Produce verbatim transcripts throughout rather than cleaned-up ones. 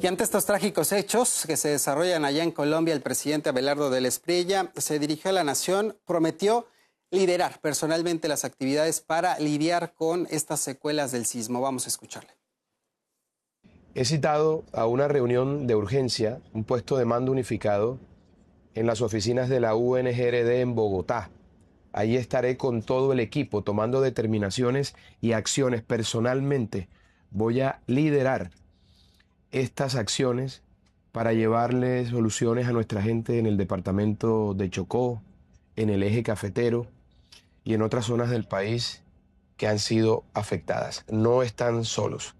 Y ante estos trágicos hechos que se desarrollan allá en Colombia, el presidente Abelardo del Espriella se dirigió a la nación, prometió liderar personalmente las actividades para lidiar con estas secuelas del sismo. Vamos a escucharle. He citado a una reunión de urgencia, un puesto de mando unificado en las oficinas de la U N G R D en Bogotá. Allí estaré con todo el equipo tomando determinaciones y acciones personalmente. Voy a liderar estas acciones para llevarle soluciones a nuestra gente en el departamento de Chocó, en el eje cafetero y en otras zonas del país que han sido afectadas. No están solos.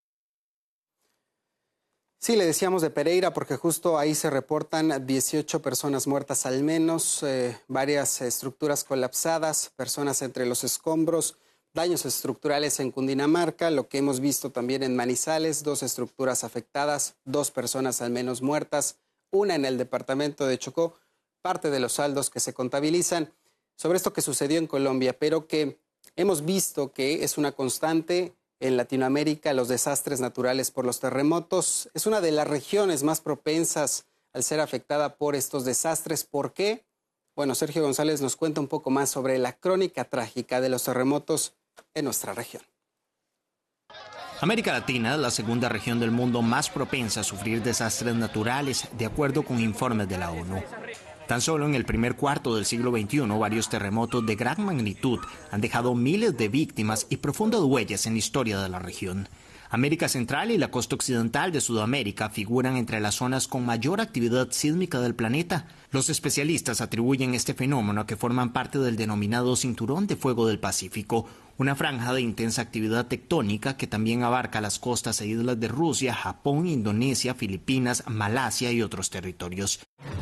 Sí, le decíamos de Pereira porque justo ahí se reportan dieciocho personas muertas al menos, eh, varias estructuras colapsadas, personas entre los escombros, daños estructurales en Cundinamarca, lo que hemos visto también en Manizales, dos estructuras afectadas, dos personas al menos muertas, una en el departamento de Chocó, parte de los saldos que se contabilizan sobre esto que sucedió en Colombia, pero que hemos visto que es una constante en Latinoamérica, los desastres naturales por los terremotos. Es una de las regiones más propensas al ser afectada por estos desastres. ¿Por qué? Bueno, Sergio González nos cuenta un poco más sobre la crónica trágica de los terremotos en nuestra región. América Latina es la segunda región del mundo más propensa a sufrir desastres naturales, de acuerdo con informes de la ONU. Tan solo en el primer cuarto del siglo veintiuno, varios terremotos de gran magnitud han dejado miles de víctimas y profundas huellas en la historia de la región. América Central y la costa occidental de Sudamérica figuran entre las zonas con mayor actividad sísmica del planeta. Los especialistas atribuyen este fenómeno a que forman parte del denominado Cinturón de Fuego del Pacífico, una franja de intensa actividad tectónica que también abarca las costas e islas de Rusia, Japón, Indonesia, Filipinas, Malasia y otros territorios.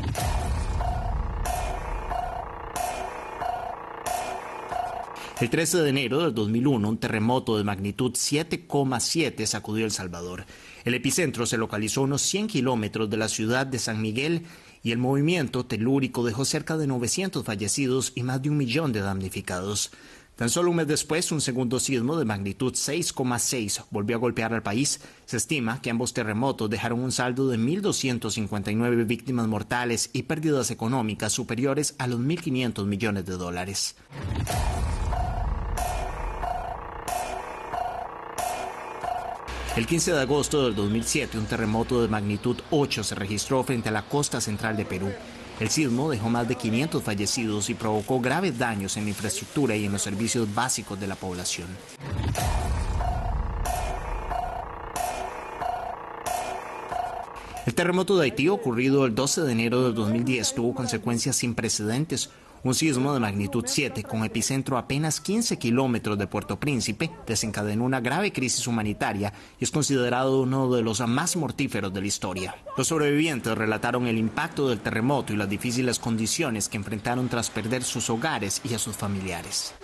El trece de enero del dos mil uno, un terremoto de magnitud siete coma siete sacudió El Salvador. El epicentro se localizó a unos cien kilómetros de la ciudad de San Miguel y el movimiento telúrico dejó cerca de novecientos fallecidos y más de un millón de damnificados. Tan solo un mes después, un segundo sismo de magnitud seis coma seis volvió a golpear al país. Se estima que ambos terremotos dejaron un saldo de mil doscientas cincuenta y nueve víctimas mortales y pérdidas económicas superiores a los mil quinientos millones de dólares. El quince de agosto del dos mil siete, un terremoto de magnitud ocho se registró frente a la costa central de Perú. El sismo dejó más de quinientos fallecidos y provocó graves daños en la infraestructura y en los servicios básicos de la población. El terremoto de Haití, ocurrido el doce de enero del dos mil diez, tuvo consecuencias sin precedentes. Un sismo de magnitud siete, con epicentro a apenas quince kilómetros de Puerto Príncipe, desencadenó una grave crisis humanitaria y es considerado uno de los más mortíferos de la historia. Los sobrevivientes relataron el impacto del terremoto y las difíciles condiciones que enfrentaron tras perder sus hogares y a sus familiares.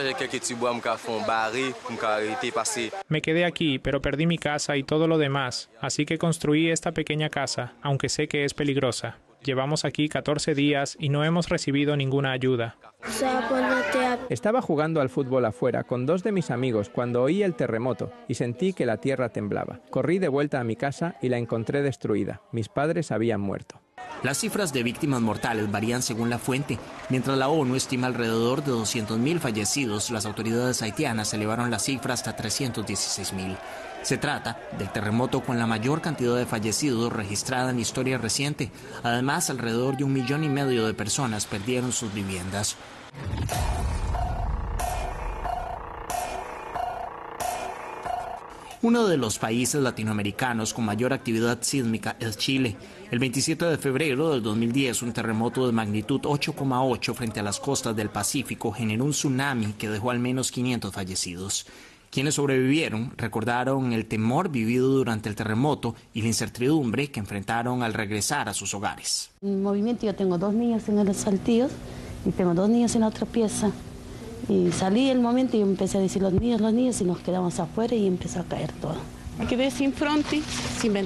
Me quedé aquí, pero perdí mi casa y todo lo demás, así que construí esta pequeña casa, aunque sé que es peligrosa. Llevamos aquí catorce días y no hemos recibido ninguna ayuda. Estaba jugando al fútbol afuera con dos de mis amigos cuando oí el terremoto y sentí que la tierra temblaba. Corrí de vuelta a mi casa y la encontré destruida. Mis padres habían muerto. Las cifras de víctimas mortales varían según la fuente. Mientras la ONU estima alrededor de doscientos mil fallecidos, las autoridades haitianas elevaron la cifra hasta trescientos dieciséis mil. Se trata del terremoto con la mayor cantidad de fallecidos registrada en la historia reciente. Además, alrededor de un millón y medio de personas perdieron sus viviendas. Uno de los países latinoamericanos con mayor actividad sísmica es Chile. El veintisiete de febrero del dos mil diez, un terremoto de magnitud ocho coma ocho frente a las costas del Pacífico generó un tsunami que dejó al menos quinientos fallecidos. Quienes sobrevivieron recordaron el temor vivido durante el terremoto y la incertidumbre que enfrentaron al regresar a sus hogares. En movimiento yo tengo dos niños en el Saltillo y tengo dos niños en la otra pieza. Y salí el momento y empecé a decir los niños, los niños y nos quedamos afuera y empezó a caer todo. Me quedé sin frontis, sin ventanas.